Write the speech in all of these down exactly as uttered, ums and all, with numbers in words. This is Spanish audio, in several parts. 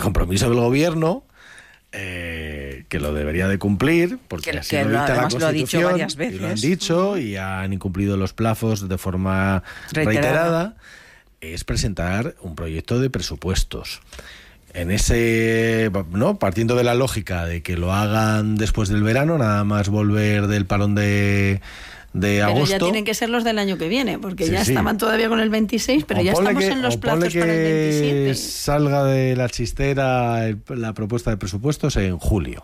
compromiso del gobierno, eh, que lo debería de cumplir, porque que, así que lo dicta la Constitución, lo ha dicho varias veces. Y lo han dicho y han incumplido los plazos de forma reiterada, reiterada es presentar un proyecto de presupuestos. En ese, ¿no? Partiendo de la lógica de que lo hagan después del verano, nada más volver del parón de, de agosto. Pero ya tienen que ser los del año que viene, porque sí, ya sí. estaban todavía con el veintiséis, pero o ya estamos que, en los plazos que para el veintisiete. Salga de la chistera el, la propuesta de presupuestos en julio.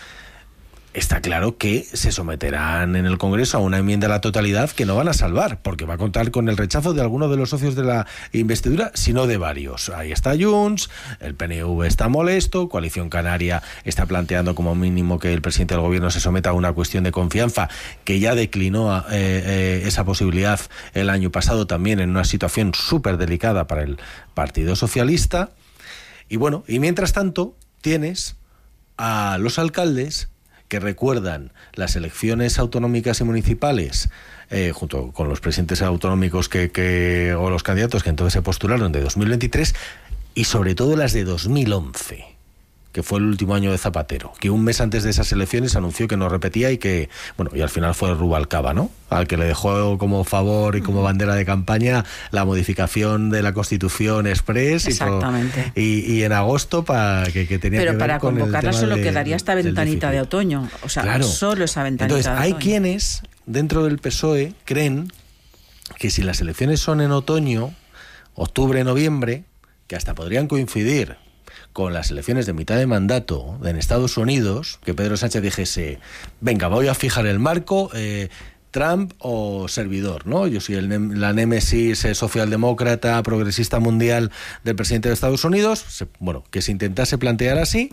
Está claro que se someterán en el Congreso a una enmienda a la totalidad que no van a salvar, porque va a contar con el rechazo de algunos de los socios de la investidura, sino de varios. Ahí está Junts, el P N V está molesto, Coalición Canaria está planteando como mínimo que el presidente del gobierno se someta a una cuestión de confianza, que ya declinó eh, eh, esa posibilidad el año pasado también en una situación súper delicada para el Partido Socialista. Y bueno, y mientras tanto tienes a los alcaldes que recuerdan las elecciones autonómicas y municipales, eh, junto con los presidentes autonómicos que, que o los candidatos que entonces se postularon de dos mil veintitrés, y sobre todo las de dos mil once, que fue el último año de Zapatero, que un mes antes de esas elecciones anunció que no repetía y que, bueno, y al final fue Rubalcaba, ¿no?, al que le dejó como favor y como bandera de campaña la modificación de la Constitución express. Exactamente. Y, y, y en agosto para que, que tenía Pero que ver para con convocarla el tema solo de, quedaría esta ventanita de otoño, o sea, claro. Solo esa ventanita. Entonces, de hay otoño. quienes dentro del P S O E creen que si las elecciones son en otoño, octubre, noviembre, que hasta podrían coincidir con las elecciones de mitad de mandato en Estados Unidos, que Pedro Sánchez dijese, venga, voy a fijar el marco, eh, Trump o servidor, ¿no? Yo soy el, la némesis eh, socialdemócrata, progresista mundial del presidente de Estados Unidos, se, bueno, que se intentase plantear así.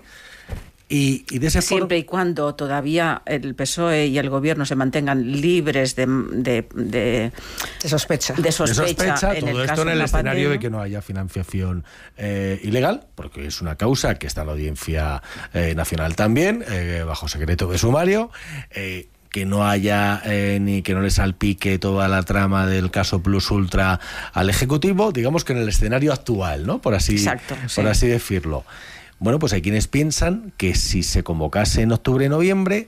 Y, y de ese Siempre foro... y cuando todavía el P S O E y el gobierno se mantengan libres de, de, de, de sospecha. De sospecha, de sospecha en todo el esto caso en el de escenario pandemia. de que no haya financiación eh, ilegal, porque es una causa que está en la Audiencia eh, Nacional también, eh, bajo secreto de sumario, eh, que no haya eh, ni que no le salpique toda la trama del caso Plus Ultra al Ejecutivo, digamos que en el escenario actual, ¿no? Por así, Exacto, por sí. así decirlo. Bueno, pues hay quienes piensan que si se convocase en octubre y noviembre,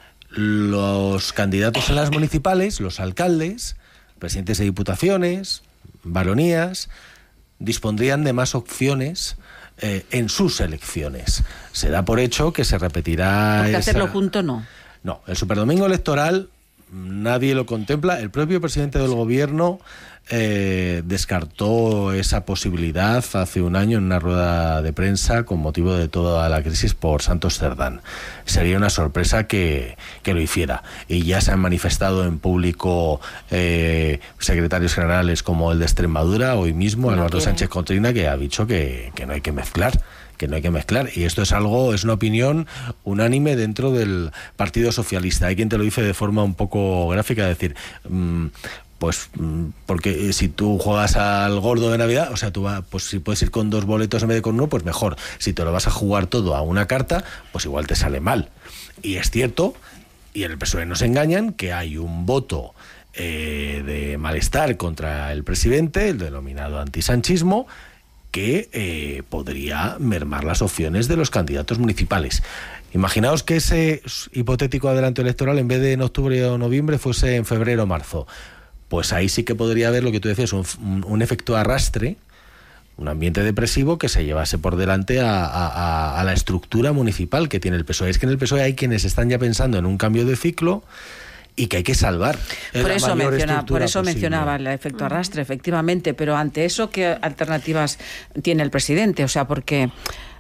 los candidatos en las municipales, los alcaldes, presidentes de diputaciones, baronías, dispondrían de más opciones eh, en sus elecciones. Se da por hecho que se repetirá... Porque esa... hacerlo junto no. No, el superdomingo electoral nadie lo contempla. El propio presidente del gobierno eh, descartó esa posibilidad hace un año en una rueda de prensa con motivo de toda la crisis por Santos Cerdán. Sería una sorpresa que, que lo hiciera. Y ya se han manifestado en público eh, secretarios generales como el de Extremadura, hoy mismo, Eduardo no Sánchez Cotrina, que ha dicho que, que no hay que mezclar. que no hay que mezclar, y esto es algo, es una opinión unánime dentro del Partido Socialista. Hay quien te lo dice de forma un poco gráfica, es decir, mmm, pues porque si tú juegas al gordo de Navidad, o sea, tú vas, pues si puedes ir con dos boletos en vez de con uno, pues mejor. Si te lo vas a jugar todo a una carta, pues igual te sale mal. Y es cierto, y en el P S O E nos engañan, que hay un voto eh, de malestar contra el presidente, el denominado antisanchismo, que eh, podría mermar las opciones de los candidatos municipales. Imaginaos que ese hipotético adelanto electoral, en vez de en octubre o noviembre, fuese en febrero o marzo. Pues ahí sí que podría haber lo que tú decías, un, un efecto arrastre, un ambiente depresivo que se llevase por delante a, a, a la estructura municipal que tiene el P S O E. Es que en el P S O E hay quienes están ya pensando en un cambio de ciclo y que hay que salvar. Por eso, menciona, por eso mencionaba el efecto arrastre, efectivamente, pero ante eso, ¿qué alternativas tiene el presidente? O sea, porque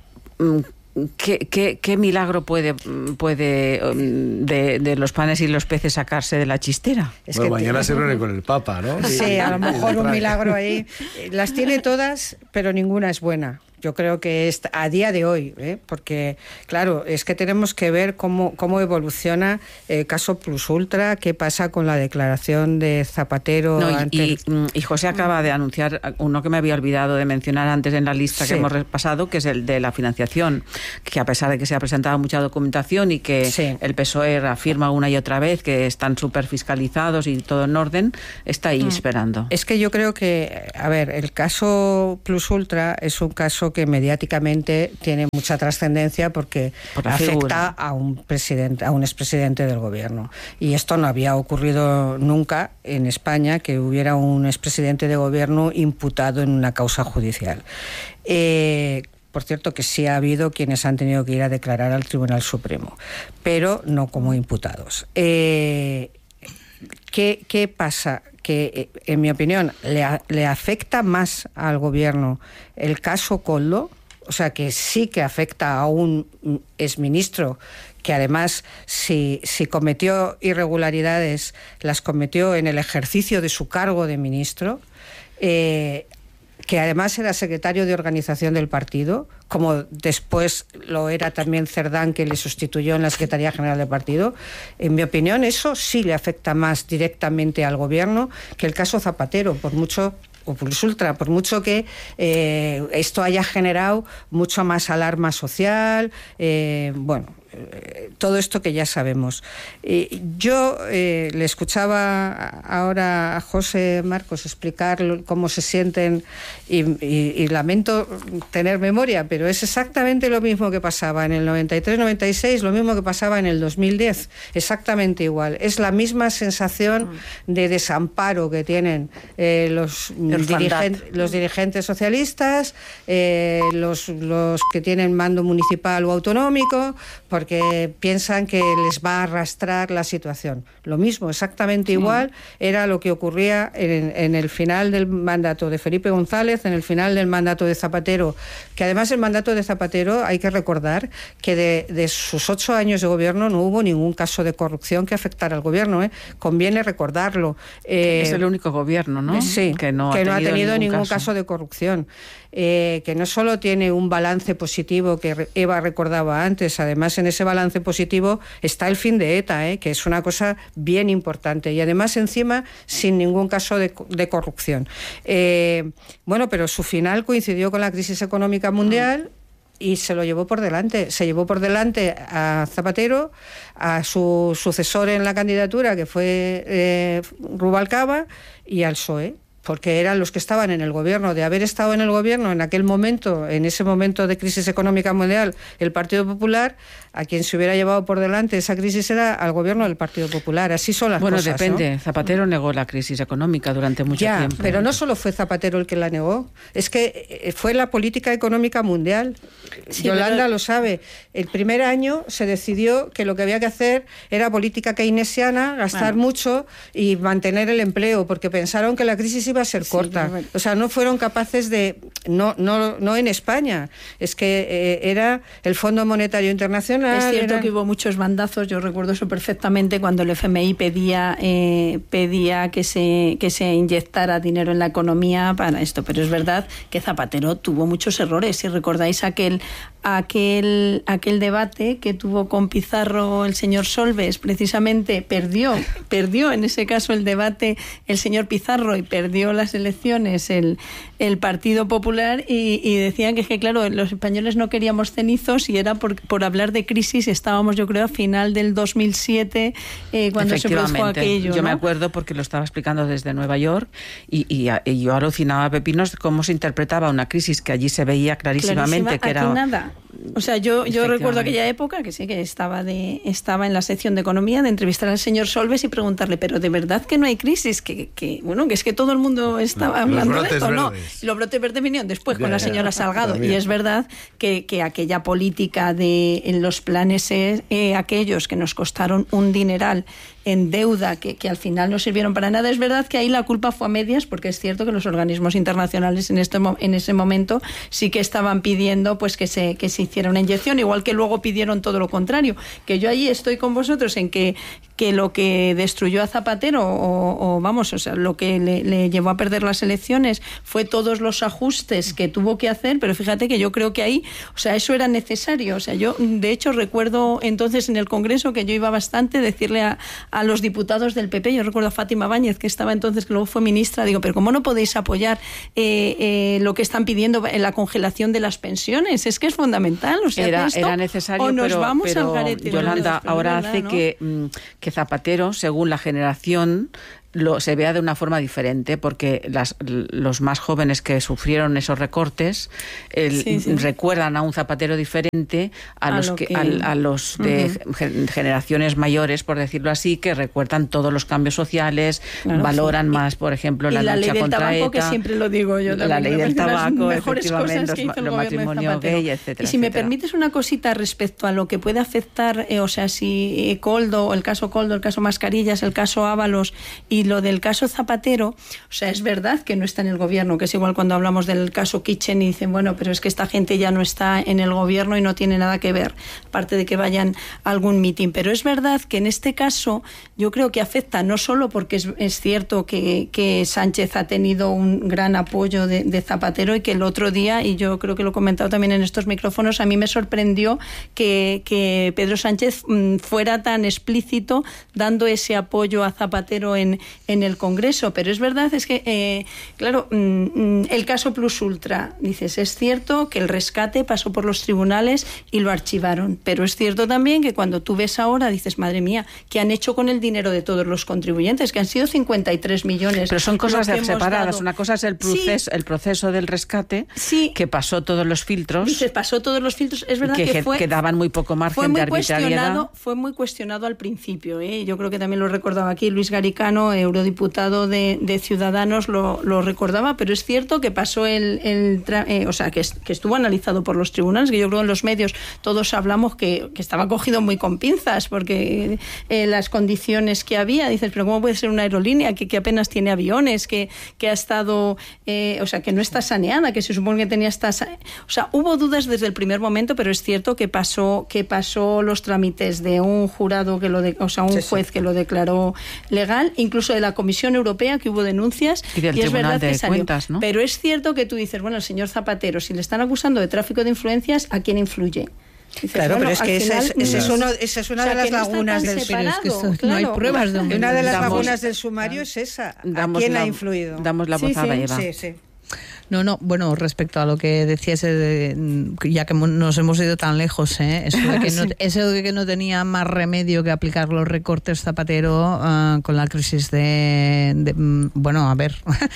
¿qué, qué, qué milagro puede, puede de, de los panes y los peces sacarse de la chistera? Es bueno, que mañana te... se reúne con el Papa, ¿no? Sí, a lo mejor un milagro ahí. Las tiene todas, pero ninguna es buena. Yo creo que es a día de hoy, ¿eh? Porque, claro, es que tenemos que ver cómo, cómo evoluciona el caso Plus Ultra, qué pasa con la declaración de Zapatero. No, y, ante... y, y José acaba de anunciar uno que me había olvidado de mencionar antes en la lista sí. que hemos repasado, que es el de la financiación, que a pesar de que se ha presentado mucha documentación y que sí. el P S O E afirma una y otra vez que están súper fiscalizados y todo en orden, está ahí mm. esperando. Es que yo creo que, a ver, el caso Plus Ultra es un caso caso que mediáticamente tiene mucha trascendencia porque afecta figura. a un presidente, a un expresidente del gobierno. Y esto no había ocurrido nunca en España, que hubiera un expresidente de gobierno imputado en una causa judicial. Eh, Por cierto, que sí ha habido quienes han tenido que ir a declarar al Tribunal Supremo, pero no como imputados. Eh, ¿qué, ¿Qué pasa? Que, en mi opinión, le, le afecta más al gobierno el caso Koldo, o sea, que sí que afecta a un exministro que además, si, si cometió irregularidades, las cometió en el ejercicio de su cargo de ministro, eh, que además era secretario de organización del partido, como después lo era también Cerdán, que le sustituyó en la Secretaría General del partido. En mi opinión, eso sí le afecta más directamente al gobierno que el caso Zapatero, por mucho, o plus ultra, por mucho que eh, esto haya generado mucho más alarma social, eh, bueno, eh, todo esto que ya sabemos. Eh, yo eh, le escuchaba ahora a José Marcos explicar cómo se sienten y, y, y lamento tener memoria, pero es exactamente lo mismo que pasaba en el noventa y tres noventa y seis, lo mismo que pasaba en el dos mil diez, exactamente igual. Es la misma sensación de desamparo que tienen eh, los, dirigen, los dirigentes socialistas, eh, los, los que tienen mando municipal o autonómico, porque piensan que les va a arrastrar la situación. Lo mismo, exactamente igual, sí. Era lo que ocurría en, en el final del mandato de Felipe González, en el final del mandato de Zapatero, que además el mandato de Zapatero, hay que recordar que de, de sus ocho años de gobierno no hubo ningún caso de corrupción que afectara al gobierno, ¿eh? Conviene recordarlo. Eh, es el único gobierno, ¿no? Sí, que no, que ha, no tenido ha tenido ningún, ningún caso. caso de corrupción. Eh, que no solo tiene un balance positivo que Eva recordaba antes, además en ese balance positivo está el fin de ETA, eh, que es una cosa bien importante, y además encima sin ningún caso de, de corrupción. Eh, bueno, pero su final coincidió con la crisis económica mundial y se lo llevó por delante. Se llevó por delante a Zapatero, a su sucesor en la candidatura, que fue eh, Rubalcaba, y al P S O E. Porque eran los que estaban en el gobierno. De haber estado en el gobierno en aquel momento, en ese momento de crisis económica mundial, el Partido Popular, a quien se hubiera llevado por delante esa crisis era al gobierno del Partido Popular. Así son las bueno, cosas. Bueno, depende. ¿no? Zapatero negó la crisis económica durante mucho ya, tiempo. Pero no solo fue Zapatero el que la negó, es que fue la política económica mundial. Sí, Yolanda pero... lo sabe. El primer año se decidió que lo que había que hacer era política keynesiana, gastar bueno. mucho y mantener el empleo, porque pensaron que la crisis iba a ser corta. Sí, bueno. O sea, no fueron capaces de... No, no, no en España. Es que eh, era el Fondo Monetario Internacional... Es cierto era... que hubo muchos bandazos, yo recuerdo eso perfectamente, cuando el F M I pedía eh, pedía que se, que se inyectara dinero en la economía para esto. Pero es verdad que Zapatero tuvo muchos errores. Si recordáis aquel, aquel, aquel debate que tuvo con Pizarro el señor Solbes, precisamente perdió, perdió en ese caso el debate el señor Pizarro y perdió las elecciones el, el Partido Popular y, y decían que es que claro, los españoles no queríamos cenizos y era por, por hablar de crisis. Estábamos yo creo a final del dos mil siete eh, cuando se produjo aquello. Yo ¿no? me acuerdo porque lo estaba explicando desde Nueva York y, y, y yo alucinaba a pepinos cómo se interpretaba una crisis que allí se veía clarísimamente Clarísima, que era... Aquí nada. O sea, yo, yo recuerdo aquella época que sí, que estaba de estaba en la sección de economía de entrevistar al señor Solbes y preguntarle, pero de verdad que no hay crisis, que, que bueno, que es que todo el mundo estaba los hablando de esto, verdes. ¿no? Y los brotes verdes vinieron después ya, con la ya, señora Salgado. también. Y es verdad que, que aquella política de en los planes eh, aquellos que nos costaron un dineral en deuda que, que al final no sirvieron para nada. Es verdad que ahí la culpa fue a medias, porque es cierto que los organismos internacionales en este en ese momento sí que estaban pidiendo pues que se que se hiciera una inyección, igual que luego pidieron todo lo contrario. Que yo ahí estoy con vosotros en que, que lo que destruyó a Zapatero o, o vamos, o sea, lo que le, le llevó a perder las elecciones fue todos los ajustes que tuvo que hacer, pero fíjate que yo creo que ahí, o sea, eso era necesario. O sea, yo de hecho recuerdo entonces en el Congreso que yo iba bastante decirle a a los diputados del P P, yo recuerdo a Fátima Báñez, que estaba entonces, que luego fue ministra, digo, pero ¿cómo no podéis apoyar eh, eh, lo que están pidiendo en la congelación de las pensiones? Es que es fundamental, o sea, era, esto, era necesario, o nos pero, vamos pero al garete. Yolanda, pero ahora verdad, hace ¿no? que, que Zapatero, según la generación lo, se vea de una forma diferente, porque las, los más jóvenes que sufrieron esos recortes el, sí, sí. recuerdan a un Zapatero diferente a, a los que, que... A, a los de uh-huh. generaciones mayores, por decirlo así, que recuerdan todos los cambios sociales, claro, valoran sí. más, por ejemplo, la, la lucha ley del contra tabaco, ETA, que siempre lo digo yo también, la ley del tabaco, mejores cosas que hizo el los matrimonios gay, etcétera. Y si etcétera. me permites una cosita respecto a lo que puede afectar, eh, o sea, si eh, Koldo, el caso Koldo, el caso Mascarillas, el caso Ábalos y lo del caso Zapatero, o sea, es verdad que no está en el gobierno, que es igual cuando hablamos del caso Kitchen y dicen, bueno, pero es que esta gente ya no está en el gobierno y no tiene nada que ver, aparte de que vayan a algún mitin. Pero es verdad que en este caso yo creo que afecta no solo porque es, es cierto que, que Sánchez ha tenido un gran apoyo de, de Zapatero, y que el otro día, y yo creo que lo he comentado también en estos micrófonos, a mí me sorprendió que, que Pedro Sánchez mmm, fuera tan explícito dando ese apoyo a Zapatero en, en el Congreso. Pero es verdad, es que, eh, claro, mmm, el caso Plus Ultra, dices, es cierto que el rescate pasó por los tribunales y lo archivaron, pero es cierto también que cuando tú ves ahora, dices, madre mía, ¿qué han hecho con el dinero de todos los contribuyentes? Que han sido cincuenta y tres millones. Pero son cosas separadas. Dado. Una cosa es el proceso, sí. el proceso del rescate, sí. que pasó todos los filtros. Dices, pasó todos los filtros. Es verdad que, que, fue, que daban muy poco margen de arbitrariedad. Fue muy cuestionado al principio. ¿eh? Yo creo que también lo recordaba aquí Luis Garicano, eurodiputado de, de Ciudadanos, lo, lo recordaba, pero es cierto que pasó el... el eh, o sea, que, que estuvo analizado por los tribunales, que yo creo en los medios todos hablamos que, que estaba cogido muy con pinzas, porque eh, las condiciones que había, dices, pero ¿cómo puede ser una aerolínea que, que apenas tiene aviones, que, que ha estado, eh, o sea, que no está saneada, que se supone que tenía esta... O sea, hubo dudas desde el primer momento, pero es cierto que pasó, que pasó los trámites de un jurado que lo de, o sea, un sí, juez sí. que lo declaró legal, incluso de la Comisión Europea, que hubo denuncias, y, del y es verdad de que salió. Cuentas, ¿no? Pero es cierto que tú dices, bueno, el señor Zapatero, si le están acusando de tráfico de influencias, ¿a quién influye? Dices, claro, bueno, pero es que esa es, ese es, uno, esa es una o sea, de las no lagunas del separado, es que claro. no hay pruebas de un... Una de las damos, lagunas del sumario es esa. ¿A quién la, ha influido? Damos la voz sí, a sí, Eva. Sí, sí. No, no, bueno, respecto a lo que decías, eh, ya que nos hemos ido tan lejos, ¿eh? eso, de que no, sí. eso de que no tenía más remedio que aplicar los recortes Zapatero uh, con la crisis de, de... Bueno, a ver,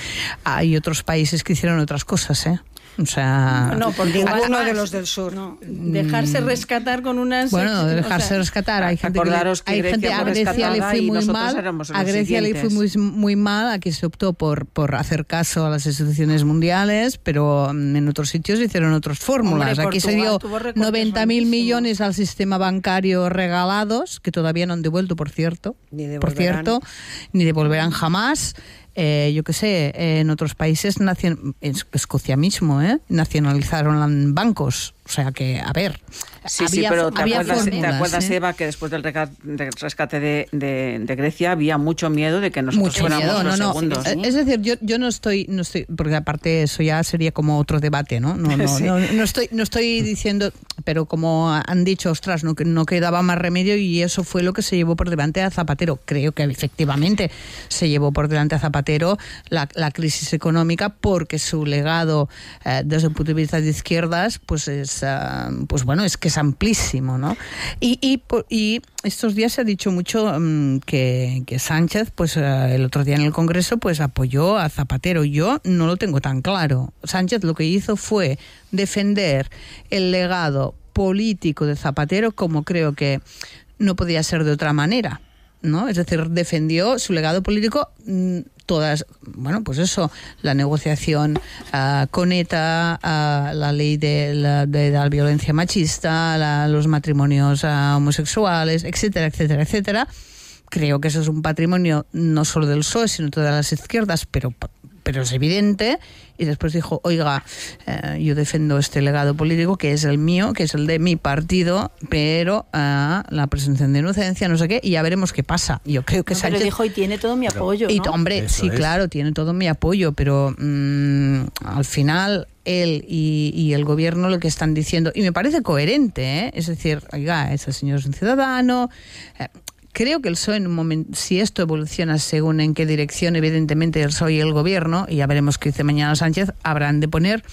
hay otros países que hicieron otras cosas, ¿eh? O sea, no, por ninguno de los del sur. No, dejarse rescatar con unas... Bueno, dejarse o sea, rescatar. Hay gente que, que hay gente a Grecia le fue muy mal. A Grecia le fue muy, muy mal. Aquí se optó por, por hacer caso a las instituciones mundiales, pero en otros sitios hicieron otras fórmulas. Hombre, Aquí Portugal, se dio noventa mil millones al sistema bancario regalados, que todavía no han devuelto, por cierto. Ni por cierto, ni devolverán jamás. Eh, yo qué sé, eh, en otros países, nacion- en Escocia mismo, ¿eh? nacionalizaron bancos. O sea que, a ver, sí, había, sí, pero te había acuerdas, fórmulas, ¿te acuerdas ¿eh? Eva, que después del rescate de, de, de Grecia había mucho miedo de que nosotros mucho fuéramos miedo, los no, no. segundos? ¿Sí? Es decir, yo, yo no estoy, no estoy, porque aparte eso ya sería como otro debate, ¿no? No, no, sí. no, no estoy, no estoy diciendo, pero como han dicho, ostras, no, no quedaba más remedio, y eso fue lo que se llevó por delante a Zapatero. Creo que efectivamente se llevó por delante a Zapatero la, la crisis económica, porque su legado eh, desde el punto de vista de izquierdas, pues es, uh, pues bueno, es que es amplísimo, ¿no? Y, y, y estos días se ha dicho mucho um, que, que Sánchez, pues uh, el otro día en el Congreso, pues apoyó a Zapatero. Yo no lo tengo tan claro. Sánchez lo que hizo fue defender el legado político de Zapatero, como creo que no podía ser de otra manera, ¿no? Es decir, defendió su legado político, todas, bueno, pues eso, la negociación uh, con ETA, uh, la ley de la, de la violencia machista, la, los matrimonios uh, homosexuales, etcétera, etcétera, etcétera. Creo que eso es un patrimonio no solo del P S O E, sino de todas las izquierdas, pero pero es evidente. Y después dijo, oiga, eh, yo defiendo este legado político que es el mío, que es el de mi partido, pero uh, la presunción de inocencia, no sé qué, y ya veremos qué pasa. Yo creo que no, Sánchez... Pero dijo, y tiene todo mi apoyo, y, ¿no? Hombre, Eso sí, es. claro, tiene todo mi apoyo, pero mmm, al final él y, y el gobierno lo que están diciendo, y me parece coherente, ¿eh? Es decir, oiga, ese señor es un ciudadano... Eh, Creo que el P S O E, en un momento, si esto evoluciona según en qué dirección, evidentemente el P S O E y el gobierno, y ya veremos qué dice mañana Sánchez, habrán de poner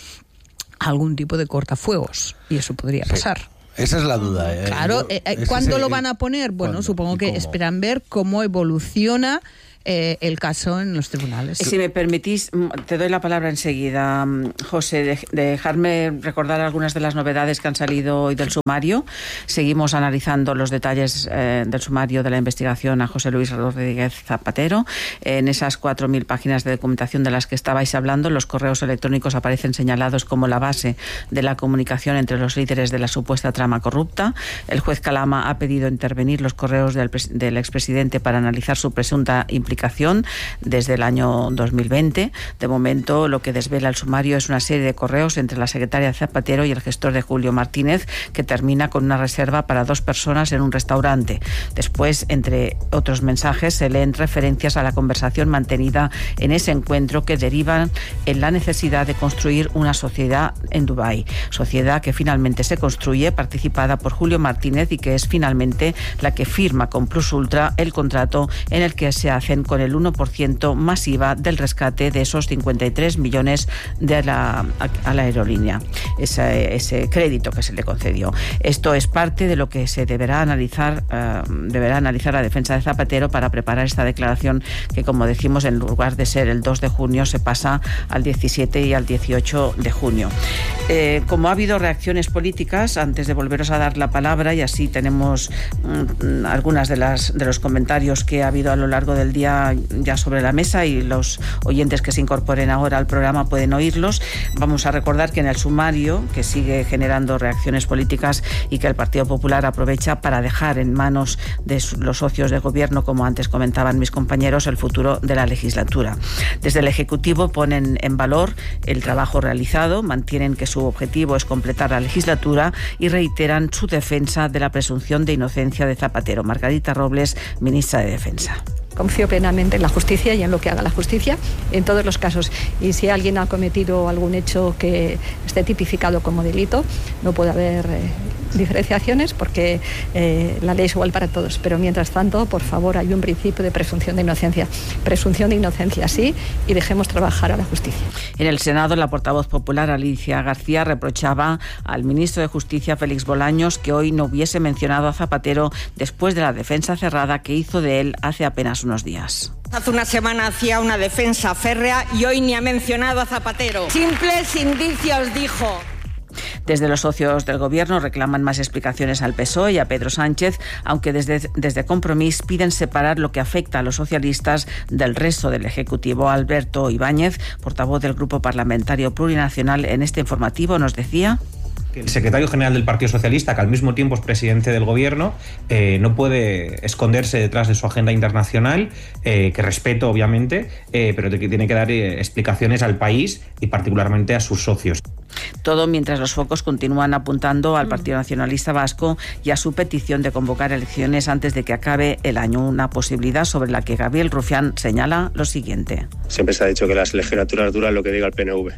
algún tipo de cortafuegos, y eso podría pasar. Sí. Esa es la duda. Eh. Claro, eh, ¿cuándo lo van a poner? Bueno, ¿Cuándo? supongo que ¿Cómo? esperan ver cómo evoluciona eh, el caso en los tribunales. Si me permitís, te doy la palabra enseguida, José, de, de dejarme recordar algunas de las novedades que han salido hoy del sumario. Seguimos analizando los detalles eh, del sumario de la investigación a José Luis Rodríguez Zapatero. En esas cuatro mil páginas de documentación de las que estabais hablando, los correos electrónicos aparecen señalados como la base de la comunicación entre los líderes de la supuesta trama corrupta. El juez Calama ha pedido intervenir los correos del, del expresidente para analizar su presunta implicación desde el año dos mil veinte. De momento, lo que desvela el sumario es una serie de correos entre la secretaria Zapatero y el gestor de Julio Martínez, que termina con una reserva para dos personas en un restaurante. Después, entre otros mensajes, se leen referencias a la conversación mantenida en ese encuentro que derivan en la necesidad de construir una sociedad en Dubái. Sociedad que finalmente se construye, participada por Julio Martínez, y que es finalmente la que firma con Plus Ultra el contrato en el que se hacen con el uno por ciento masiva del rescate de esos cincuenta y tres millones de la, a, a la aerolínea, ese, ese crédito que se le concedió. Esto es parte de lo que se deberá analizar, uh, deberá analizar la defensa de Zapatero para preparar esta declaración que, como decimos, en lugar de ser el dos de junio, se pasa al diecisiete y al dieciocho de junio. Eh, como ha habido reacciones políticas, antes de volveros a dar la palabra, y así tenemos mm, algunas de las de los comentarios que ha habido a lo largo del día ya sobre la mesa, y los oyentes que se incorporen ahora al programa pueden oírlos. Vamos a recordar que en el sumario, que sigue generando reacciones políticas y que el Partido Popular aprovecha para dejar en manos de los socios de gobierno, como antes comentaban mis compañeros, el futuro de la legislatura. Desde el Ejecutivo ponen en valor el trabajo realizado, mantienen que su objetivo es completar la legislatura y reiteran su defensa de la presunción de inocencia de Zapatero. Margarita Robles, ministra de Defensa. Confío plenamente en la justicia y en lo que haga la justicia en todos los casos. Y si alguien ha cometido algún hecho que esté tipificado como delito, no puede haber eh, diferenciaciones, porque eh, la ley es igual para todos. Pero mientras tanto, por favor, hay un principio de presunción de inocencia. Presunción de inocencia, sí, y dejemos trabajar a la justicia. En el Senado, la portavoz popular Alicia García reprochaba al ministro de Justicia, Félix Bolaños, que hoy no hubiese mencionado a Zapatero después de la defensa cerrada que hizo de él hace apenas unos días. Hace una semana hacía una defensa férrea y hoy ni ha mencionado a Zapatero. Simples indicios, dijo. Desde los socios del Gobierno reclaman más explicaciones al P S O E y a Pedro Sánchez, aunque desde, desde Compromís piden separar lo que afecta a los socialistas del resto del Ejecutivo. Alberto Ibáñez, portavoz del Grupo Parlamentario Plurinacional, en este informativo nos decía... El secretario general del Partido Socialista, que al mismo tiempo es presidente del Gobierno, eh, no puede esconderse detrás de su agenda internacional, eh, que respeto obviamente, eh, pero que tiene que dar eh, explicaciones al país y particularmente a sus socios. Todo mientras los focos continúan apuntando al Partido Nacionalista Vasco y a su petición de convocar elecciones antes de que acabe el año, una posibilidad sobre la que Gabriel Rufián señala lo siguiente. Siempre se ha dicho que las legislaturas duran lo que diga el P N V.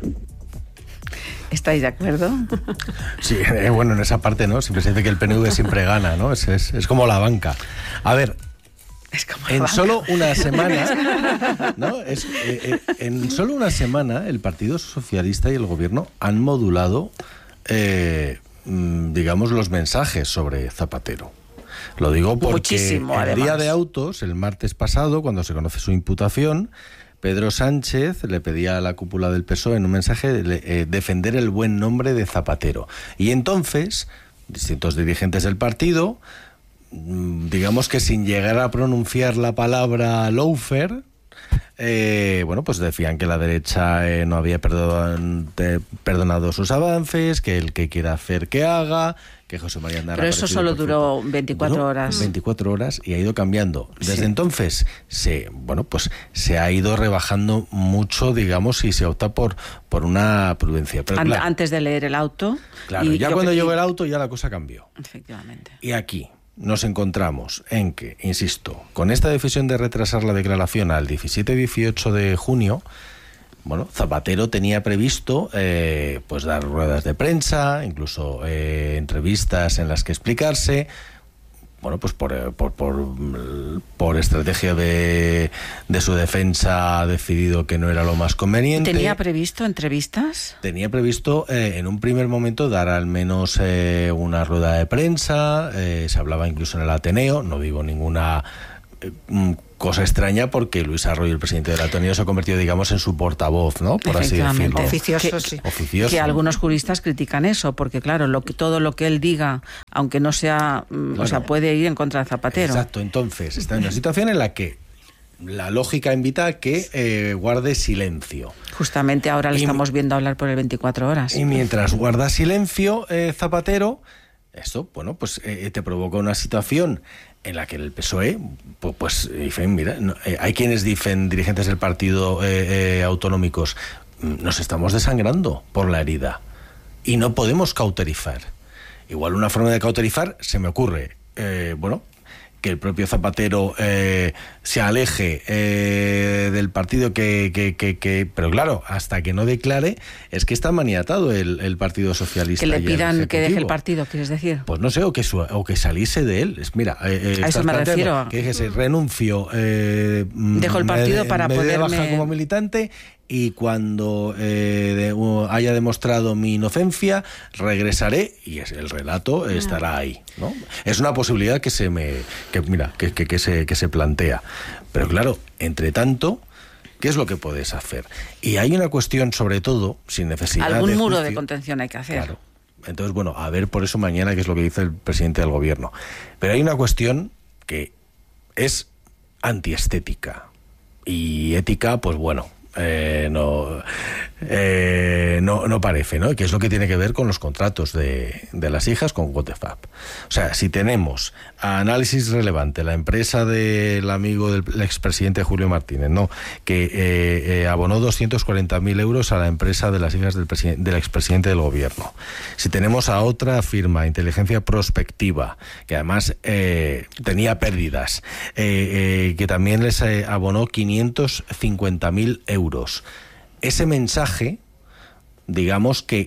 ¿Estáis de acuerdo? Sí, eh, bueno, en esa parte, ¿no? Siempre se dice que el P N V siempre gana, ¿no? Es, es, es como la banca. A ver, es como en banca. solo una semana, ¿no? Es, eh, eh, en solo una semana el Partido Socialista y el Gobierno han modulado, eh, digamos, los mensajes sobre Zapatero. Lo digo porque Muchísimo, el además. día de autos, el martes pasado, cuando se conoce su imputación, Pedro Sánchez le pedía a la cúpula del P S O E en un mensaje eh, defender el buen nombre de Zapatero. Y entonces, distintos dirigentes del partido, digamos que sin llegar a pronunciar la palabra lawfare, eh, bueno, pues decían que la derecha eh, no había perdonado, eh, perdonado sus avances, que el que quiera hacer que haga, que José María Aznar... Pero eso solo duró veinticuatro duró horas. veinticuatro horas y ha ido cambiando. Desde Sí. entonces se, bueno, pues se ha ido rebajando mucho, digamos, y se opta por, por una prudencia. Pero An- claro, antes de leer el auto. claro, y ya yo cuando que- llegó el auto ya la cosa cambió. Efectivamente. Y aquí nos encontramos en que, insisto, con esta decisión de retrasar la declaración al diecisiete y dieciocho de junio, bueno, Zapatero tenía previsto eh, pues dar ruedas de prensa, incluso eh, entrevistas en las que explicarse. Bueno, pues por, por, por, por estrategia de, de su defensa ha decidido que no era lo más conveniente. ¿Tenía previsto entrevistas? Tenía previsto eh, en un primer momento dar al menos eh, una rueda de prensa, eh, se hablaba incluso en el Ateneo, no digo ninguna eh, cosa extraña porque Luis Arroyo, el presidente del Ateneo, se ha convertido, digamos, en su portavoz, ¿no? Por así decirlo. Oficioso, que, sí. Oficioso. Que algunos juristas critican eso, porque claro, lo que, todo lo que él diga, aunque no sea, claro, o sea, puede ir en contra de Zapatero. Exacto, entonces está en una situación en la que la lógica invita a que eh, guarde silencio. Justamente ahora le y, estamos viendo hablar por el veinticuatro horas. Y mientras guarda silencio, eh, Zapatero, esto, bueno, pues eh, te provoca una situación en la que el P S O E, pues, pues dicen, mira, no, eh, hay quienes dicen, dirigentes del partido eh, eh, autonómicos, nos estamos desangrando por la herida y no podemos cauterizar. Igual una forma de cauterizar se me ocurre, eh, bueno, que el propio Zapatero eh, se aleje eh, del partido que, que, que, que... Pero claro, hasta que no declare, es que está maniatado el, el Partido Socialista. Que le pidan que deje el partido, ¿quieres decir? Pues no sé, o que, su, o que saliese de él. Es, mira, eh, a eso me refiero. Que dijese, renuncio. Eh, Dejo el partido me, para me poderme... de baja como militante... Y cuando eh, de, uh, haya demostrado mi inocencia, regresaré y es, el relato estará ahí, ¿no? Es una posibilidad que se me, que mira, que, que, que se que se plantea. Pero claro, entre tanto, ¿qué es lo que puedes hacer? Y hay una cuestión, sobre todo, sin necesidad algún de muro juicio, de contención hay que hacer. Claro. Entonces, bueno, a ver por eso mañana qué es lo que dice el presidente del gobierno. Pero hay una cuestión que es antiestética y ética, pues bueno. Eh, no, eh, no no parece, ¿no? Que es lo que tiene que ver con los contratos de, de las hijas con What the Fab. O sea, si tenemos a Análisis Relevante, la empresa del amigo del expresidente Julio Martínez, ¿no? Que eh, eh, abonó doscientos cuarenta mil euros a la empresa de las hijas del, del expresidente del gobierno. Si tenemos a otra firma, Inteligencia Prospectiva, que además eh, tenía pérdidas, eh, eh, que también les eh, abonó quinientos cincuenta mil euros. Ese mensaje, digamos que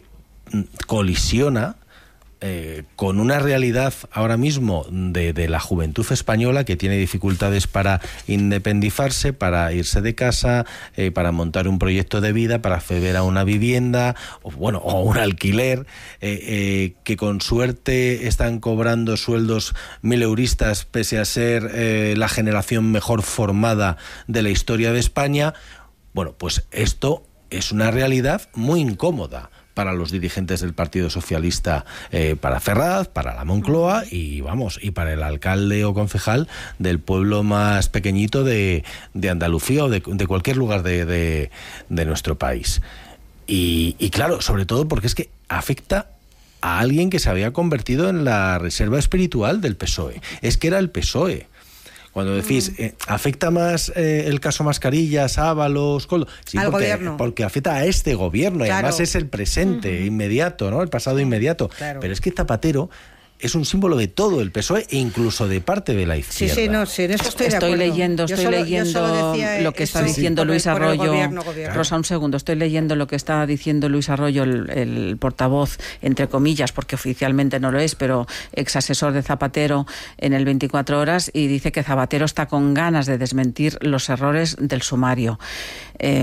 colisiona eh, con una realidad ahora mismo de, de la juventud española que tiene dificultades para independizarse, para irse de casa, eh, para montar un proyecto de vida, para acceder a una vivienda, o bueno, o un alquiler, eh, eh, que con suerte están cobrando sueldos mileuristas pese a ser eh, la generación mejor formada de la historia de España. Bueno, pues esto es una realidad muy incómoda para los dirigentes del Partido Socialista, eh, para Ferraz, para la Moncloa y vamos, y para el alcalde o concejal del pueblo más pequeñito de, de Andalucía o de, de cualquier lugar de, de, de nuestro país. Y, y claro, sobre todo porque es que afecta a alguien que se había convertido en la reserva espiritual del P S O E. Es que era el P S O E. Cuando decís, eh, ¿afecta más eh, el caso Mascarillas, Ábalos, Coldo? Sí, al porque, gobierno. Porque afecta a este gobierno, y claro. además es el presente, uh-huh. inmediato, ¿no? El pasado inmediato. Claro. Pero es que Zapatero es un símbolo de todo el P S O E e incluso de parte de la izquierda. Sí, sí, no, sí, en eso estoy, estoy de acuerdo. leyendo, estoy solo, leyendo lo que está diciendo sí, Luis por el, Arroyo. por el gobierno, gobierno. Rosa, un segundo, estoy leyendo lo que está diciendo Luis Arroyo, el, el portavoz, entre comillas, porque oficialmente no lo es, pero ex asesor de Zapatero en el veinticuatro horas, y dice que Zapatero está con ganas de desmentir los errores del sumario. Eh,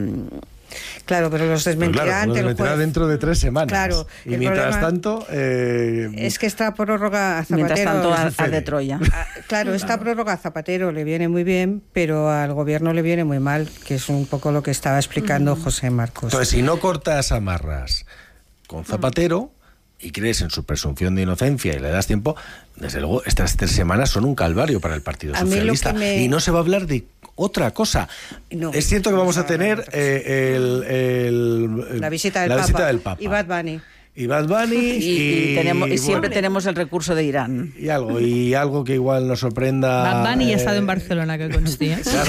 Claro, pero los desmentirá claro, ante los el juez. dentro de tres semanas. Claro. Y mientras tanto... Eh, es que esta prórroga a Zapatero... Mientras tanto a, a de Troya. A, claro, esta claro. prórroga a Zapatero le viene muy bien, pero al gobierno le viene muy mal, que es un poco lo que estaba explicando mm. José Marcos. Entonces, si no cortas amarras con Zapatero... y crees en su presunción de inocencia y le das tiempo, desde luego estas tres semanas son un calvario para el Partido Socialista. Me... Y no se va a hablar de otra cosa. No, es cierto que vamos a tener eh, el, el, la visita del, la Papa, visita del Papa y Bad Bunny. Y Bad Bunny y, y, y, tenemos, y siempre bueno, tenemos el recurso de Irán. Y algo, y algo que igual nos sorprenda. Bad Bunny eh, ya ha estado en Barcelona, que conste. Claro.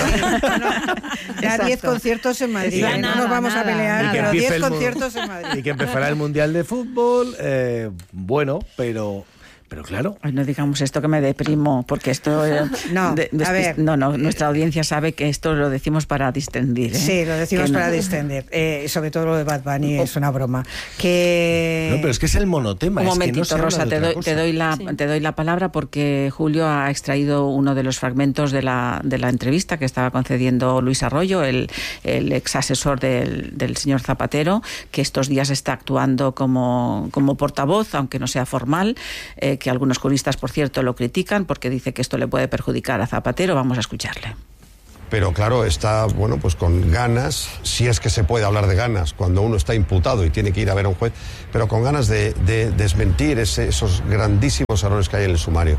Ya diez conciertos en Madrid. Nada, ¿eh? No nos vamos nada, a pelear, nada. pero diez conciertos en Madrid. Y que empezará el Mundial de Fútbol. Eh, bueno, pero... Pero claro. Ay, no digamos esto que me deprimo, porque esto... Eh, no, de, de, a ver. No, no, nuestra audiencia sabe que esto lo decimos para distendir. ¿eh? Sí, lo decimos que para no. distender. Eh, sobre todo lo de Bad Bunny oh. es una broma. Que... No, pero es que es el monotema. Un es momentito, que no Rosa, te doy, te, doy la, sí. te doy la palabra porque Julio ha extraído uno de los fragmentos de la, de la entrevista que estaba concediendo Luis Arroyo, el, el ex asesor del, del señor Zapatero, que estos días está actuando como, como portavoz, aunque no sea formal, eh, que algunos juristas, por cierto, lo critican porque dice que esto le puede perjudicar a Zapatero. Vamos a escucharle. pero claro, está, bueno, pues con ganas, si es que se puede hablar de ganas, cuando uno está imputado y tiene que ir a ver a un juez, pero con ganas de, de desmentir ese, esos grandísimos errores que hay en el sumario.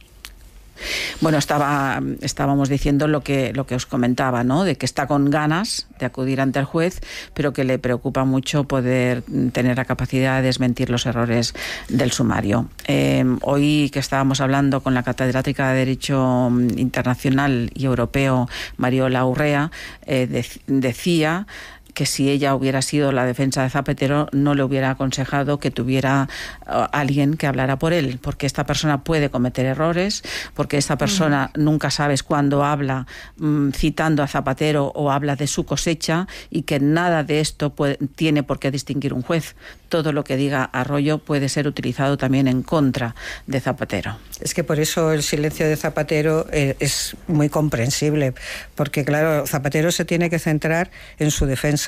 Bueno, estaba, estábamos diciendo lo que, lo que os comentaba, ¿no? De que está con ganas de acudir ante el juez, pero que le preocupa mucho poder tener la capacidad de desmentir los errores del sumario. Eh, hoy que estábamos hablando con la catedrática de Derecho Internacional y Europeo, Mariola Urrea, eh, de, decía que si ella hubiera sido la defensa de Zapatero, no le hubiera aconsejado que tuviera uh, alguien que hablara por él, porque esta persona puede cometer errores, porque esta persona mm. nunca sabes cuándo habla mm, citando a Zapatero o habla de su cosecha, y que nada de esto puede, tiene por qué distinguir un juez. Todo lo que diga Arroyo puede ser utilizado también en contra de Zapatero. Es que por eso el silencio de Zapatero eh, es muy comprensible, porque claro, Zapatero se tiene que centrar en su defensa,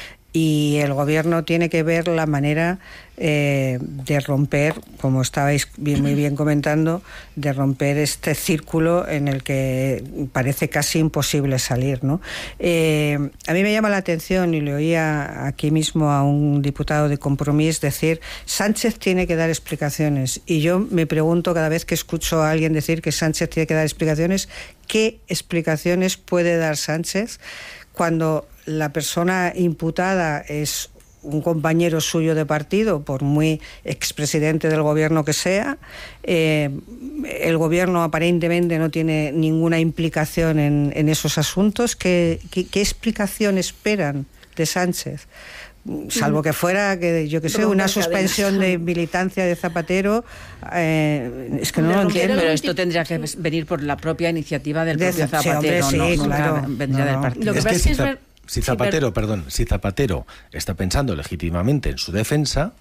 y el gobierno tiene que ver la manera eh, de romper, como estabais bien, muy bien comentando, de romper este círculo en el que parece casi imposible salir, ¿no? Eh, a mí me llama la atención, y le oía aquí mismo a un diputado de Compromís decir: Sánchez tiene que dar explicaciones, y yo me pregunto cada vez que escucho a alguien decir que Sánchez tiene que dar explicaciones, ¿qué explicaciones puede dar Sánchez cuando la persona imputada es un compañero suyo de partido, por muy expresidente del gobierno que sea? Eh, el gobierno aparentemente no tiene ninguna implicación en, en esos asuntos. ¿Qué, qué, qué explicación esperan de Sánchez? Salvo que fuera, que yo que sé, una suspensión de militancia de Zapatero, eh, es que no lo entiendo. Pero esto tendría que venir por la propia iniciativa del propio Zapatero, sí, hombre, sí, no, claro. Nunca vendría no, del partido. Lo que es que si, Zap si Zapatero, sí, perdón, si Zapatero está pensando legítimamente en su defensa,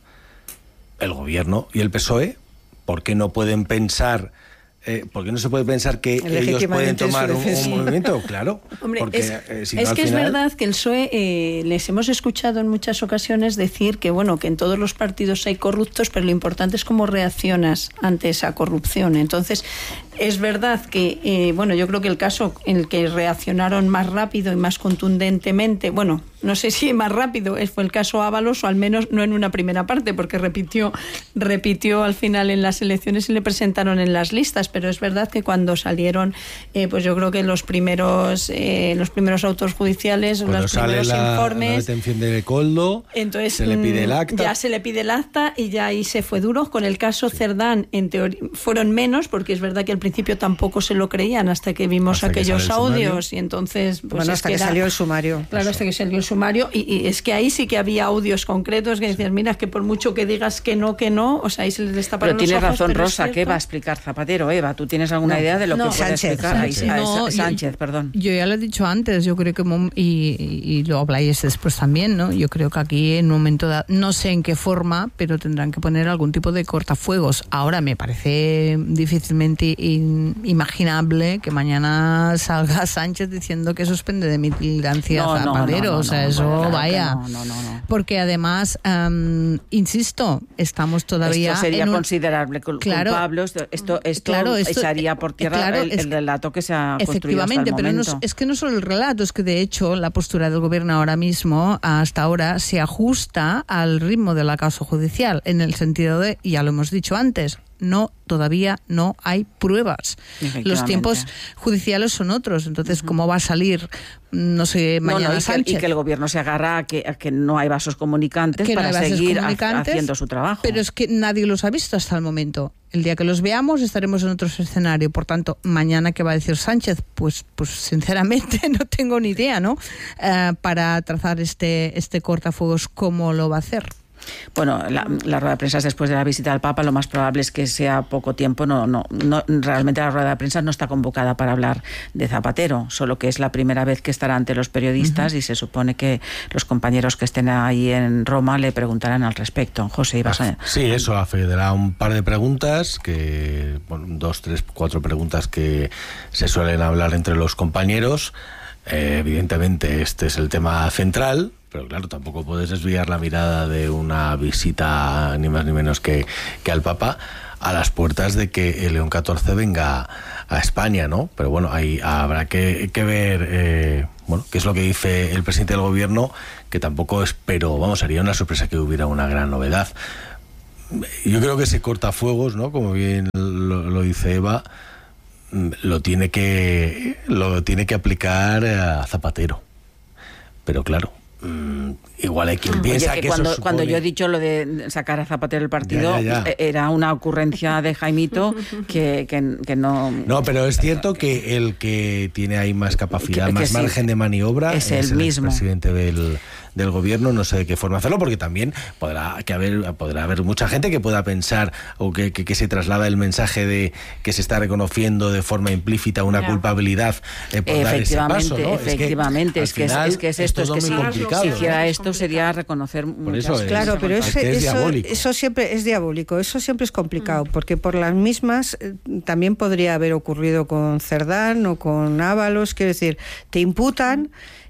el gobierno y el P S O E, ¿por qué no pueden pensar? Eh, ¿Por qué no se puede pensar que ellos pueden tomar un, un movimiento? Claro. Hombre, porque, es, eh, si es no, que final... es verdad que el P S O E eh, les hemos escuchado en muchas ocasiones decir que bueno, que en todos los partidos hay corruptos, pero lo importante es cómo reaccionas ante esa corrupción. Entonces, es verdad que, eh, bueno, yo creo que el caso en el que reaccionaron más rápido y más contundentemente, bueno, no sé si más rápido, fue el caso Ábalos, o al menos no en una primera parte, porque repitió, repitió al final en las elecciones y le presentaron en las listas, pero es verdad que cuando salieron, eh, pues yo creo que los primeros eh, los primeros autos judiciales, cuando los primeros la, informes, la detención de Coldo, entonces se le pide el acta. Ya se le pide el acta y ya ahí se fue duro. Con el caso sí. Cerdán, en teoría, fueron menos, porque es verdad que al principio tampoco se lo creían hasta que vimos hasta aquellos que audios, y entonces pues bueno, es hasta que, que era, salió el sumario. Claro, hasta que salió el sumario, y, y es que ahí sí que había audios concretos que decías, mira, que por mucho que digas que no, que no, o sea, ahí se les destaparon los ojos. Pero tienes razón, pero Rosa, ¿qué va a explicar Zapatero, Eva? ¿Tú tienes alguna no, idea de lo no, que puede Sánchez, explicar? Sánchez, Ahí, no, a, Sánchez, yo, perdón. Yo ya lo he dicho antes, yo creo que, y, y lo habláis después también, ¿no? Yo creo que aquí en un momento dado, no sé en qué forma, pero tendrán que poner algún tipo de cortafuegos. Ahora me parece difícilmente imaginable que mañana salga Sánchez diciendo que suspende de militancia no, a Zapatero, no, no, o sea, no, eso no, claro vaya. No, no, no, no. Porque además, um, insisto, estamos todavía... Esto sería en un... considerable culpable, claro, esto, esto, esto, claro, esto echaría por tierra claro, el, el relato que se ha construido hasta el momento. Pero no, es que no solo el relato, es que de hecho la postura del gobierno ahora mismo, hasta ahora, se ajusta al ritmo de la causa judicial, en el sentido de, y ya lo hemos dicho antes, no, todavía no hay pruebas. Los tiempos judiciales son otros, entonces, uh-huh. ¿cómo va a salir, no sé, mañana no, no, y Sánchez? Que, y que el gobierno se agarra a que, a que no hay vasos comunicantes que para no seguir comunicantes, haciendo su trabajo. Pero es que nadie los ha visto hasta el momento. El día que los veamos estaremos en otro escenario. Por tanto, mañana, ¿qué va a decir Sánchez? Pues, pues sinceramente no tengo ni idea, ¿no? Uh, para trazar este, este cortafuegos, ¿cómo lo va a hacer? Bueno, la, la rueda de prensa después de la visita al Papa, lo más probable es que sea poco tiempo. No, no, no, realmente la rueda de prensa no está convocada para hablar de Zapatero, solo que es la primera vez que estará ante los periodistas, uh-huh. y se supone que los compañeros que estén ahí en Roma le preguntarán al respecto. José, ibas a... Sí, eso, afederará un par de preguntas, que bueno, dos, tres, cuatro preguntas que se suelen hablar entre los compañeros. Eh, evidentemente este es el tema central, pero claro, tampoco puedes desviar la mirada de una visita ni más ni menos que, que al Papa. a las puertas de que el León catorce venga a España, ¿no? Pero bueno, ahí habrá que, que ver eh, bueno, qué es lo que dice el presidente del gobierno, que tampoco espero, vamos, sería una sorpresa que hubiera una gran novedad. Yo creo que ese cortafuegos, ¿no? Como bien lo, lo dice Eva, lo tiene que lo tiene que aplicar a Zapatero. Pero claro, mmm, igual hay quien piensa Oye, que, que cuando, eso supone... cuando yo he dicho lo de sacar a Zapatero del partido, ya, ya, ya. era una ocurrencia de Jaimito que, que, que no... No, pero es cierto que el que tiene ahí más capacidad, que, que más sí, margen de maniobra es, es el, el mismo presidente del, del gobierno. No sé de qué forma hacerlo, porque también podrá, que haber, podrá haber mucha gente que pueda pensar o que, que, que se traslada el mensaje de que se está reconociendo de forma implícita una no. culpabilidad eh, por dar ese paso, ¿no? Efectivamente, es que es, que, es, es, que es esto, es, es que si complicado, si hiciera esto sería reconocer por eso es, claro, pero es, ese, es eso, diabólico. eso siempre es diabólico, eso siempre es complicado, porque por las mismas eh, también podría haber ocurrido con Cerdán o con Ábalos, quiero decir, te imputan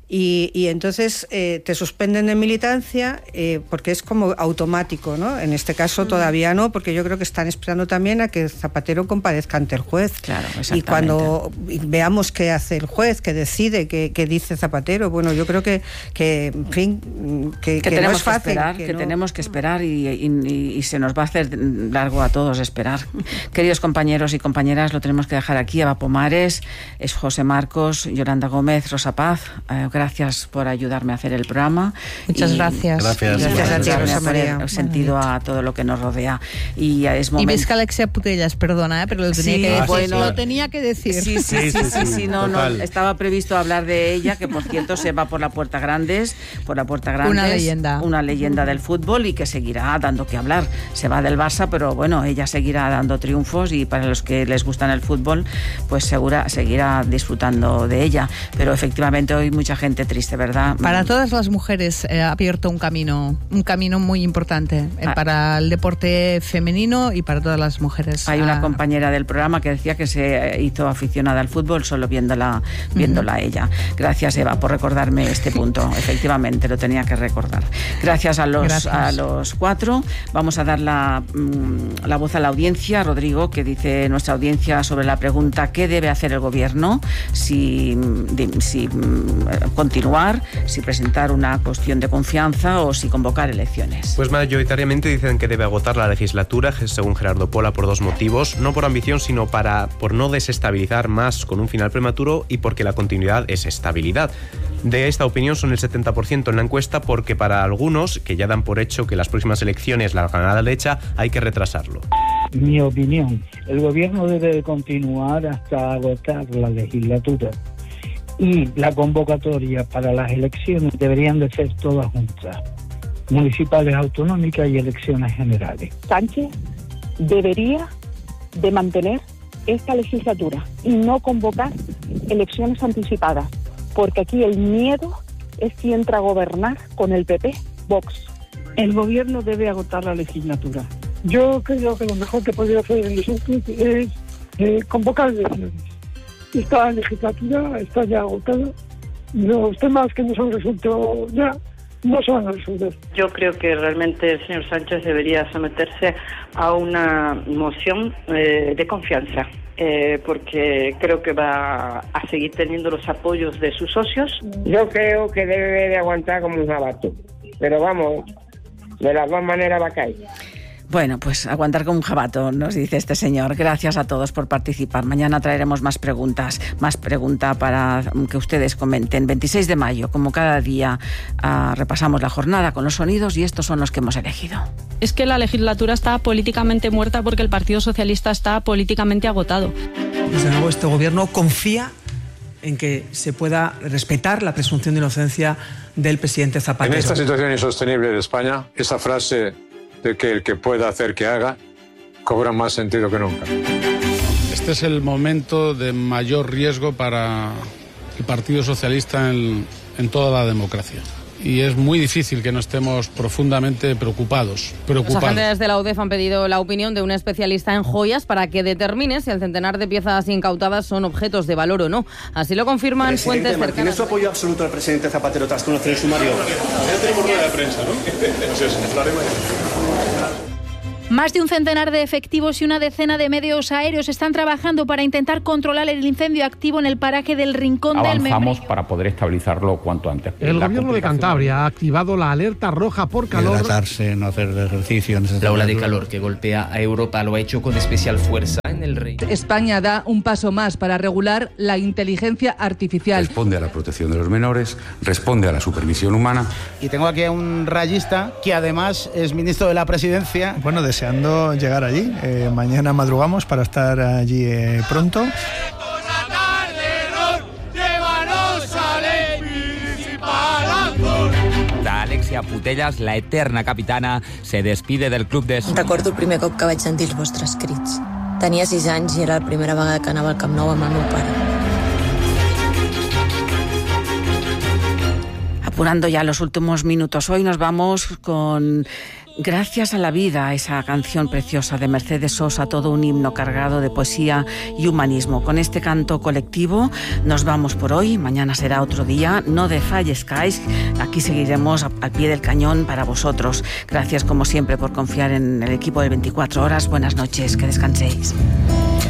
y, y entonces eh, te suspenden de militancia eh, porque es como automático, ¿no? En este caso todavía no, porque yo creo que están esperando también a que Zapatero comparezca ante el juez. Claro, y cuando veamos qué hace el juez, qué decide, qué, qué dice Zapatero, bueno, yo creo que, que en fin, que, que, que tenemos no es fácil. Que, esperar, que, que no... tenemos que esperar y, y, y se nos va a hacer largo a todos esperar. Queridos compañeros y compañeras, lo tenemos que dejar aquí. Eva Pomares, es José Marcos, Yolanda Gómez, Rosa Paz, eh, gracias por ayudarme a hacer el programa. Muchas y gracias. Gracias. Gracias a ti, Rosa María. El sentido a todo lo que nos rodea. Y es momento... Y ves que Alexia Putellas, perdona, ¿eh? pero lo tenía, sí, que decir. Bueno, lo tenía que decir. Sí, sí, sí, sí, sí, sí, sí no, no, estaba previsto hablar de ella, que por cierto se va por la Puerta Grandes, por la Puerta Grandes. Una leyenda. Una leyenda del fútbol y que seguirá dando que hablar. Se va del Barça, pero bueno, ella seguirá dando triunfos y para los que les gustan el fútbol, pues segura, seguirá disfrutando de ella. Pero efectivamente hoy mucha gente triste, ¿verdad? Para todas las mujeres eh, ha abierto un camino, un camino muy importante eh, ah. para el deporte femenino y para todas las mujeres. Hay una ah. compañera del programa que decía que se hizo aficionada al fútbol solo viéndola, viéndola uh-huh. ella. Gracias, Eva, por recordarme este punto. Efectivamente, lo tenía que recordar. Gracias a los, Gracias. a los cuatro. Vamos a dar la, la voz a la audiencia. Rodrigo, que dice nuestra audiencia sobre la pregunta ¿qué debe hacer el gobierno? Si, si continuar, si presentar una cuestión de confianza o si convocar elecciones. Pues mayoritariamente dicen que debe agotar la legislatura, según Gerardo Pola, por dos motivos. No por ambición, sino para por no desestabilizar más con un final prematuro y porque la continuidad es estabilidad. De esta opinión son el setenta por ciento en la encuesta, porque para algunos, que ya dan por hecho que las próximas elecciones las ganará la derecha, hay que retrasarlo. Mi opinión, el gobierno debe continuar hasta agotar la legislatura. Y la convocatoria para las elecciones deberían de ser todas juntas, municipales, autonómicas y elecciones generales. Sánchez debería de mantener esta legislatura y no convocar elecciones anticipadas, porque aquí el miedo es si entra a gobernar con el P P, Vox. El gobierno debe agotar la legislatura. Yo creo que lo mejor que podría hacer el Sánchez es eh, convocar elecciones. Esta legislatura está ya agotada. Los temas que no se han resuelto ya no se van a resolver. Yo creo que realmente el señor Sánchez debería someterse a una moción eh, de confianza, eh, porque creo que va a seguir teniendo los apoyos de sus socios. Yo creo que debe de aguantar como un jabato, pero vamos, de las dos maneras va a caer. Bueno, pues aguantar como un jabato, nos dice este señor. Gracias a todos por participar. Mañana traeremos más preguntas, más pregunta para que ustedes comenten. veintiséis de mayo, como cada día, uh, repasamos la jornada con los sonidos y estos son los que hemos elegido. Es que la legislatura está políticamente muerta porque el Partido Socialista está políticamente agotado. Desde luego, este gobierno confía en que se pueda respetar la presunción de inocencia del presidente Zapatero. En esta situación insostenible de España, esa frase de que el que pueda hacer que haga, cobra más sentido que nunca. Este es el momento de mayor riesgo para el Partido Socialista en, en toda la democracia. Y es muy difícil que no estemos profundamente preocupados, preocupados. Los agentes de la U D E F han pedido la opinión de un especialista en joyas para que determine si el centenar de piezas incautadas son objetos de valor o no. Así lo confirman fuentes cercanas. ¿Tiene su apoyo absoluto al presidente Zapatero tras conocer el sumario? Ya tenemos rueda de prensa, ¿no? Pues eso, Más de un centenar de efectivos y una decena de medios aéreos están trabajando para intentar controlar el incendio activo en el paraje del Rincón del Membrillo. Avanzamos para poder estabilizarlo cuanto antes. El la gobierno de Cantabria ha activado la alerta roja por calor. Hidratarse, no hacer ejercicio. La ola de calor que golpea a Europa lo ha hecho con especial fuerza en el Reino. España da un paso más para regular la inteligencia artificial. Responde a la protección de los menores, responde a la supervisión humana. Y tengo aquí a un rayista que además es ministro de la Presidencia. Bueno, deseando llegar allí. Eh, mañana madrugamos para estar allí eh, pronto. Alexia Putellas, la eterna capitana, se despide del club de... Recordo el primer cop que vaig sentir els vostres crits. Tenia sis anys i era la primera vegada que anava al Camp Nou amb el meu pare. Apurando ya los últimos minutos, hoy nos vamos con Gracias a la vida, esa canción preciosa de Mercedes Sosa, todo un himno cargado de poesía y humanismo. Con este canto colectivo nos vamos por hoy, mañana será otro día, no desfallezcáis, aquí seguiremos al pie del cañón para vosotros. Gracias como siempre por confiar en el equipo de veinticuatro horas, buenas noches, que descanséis.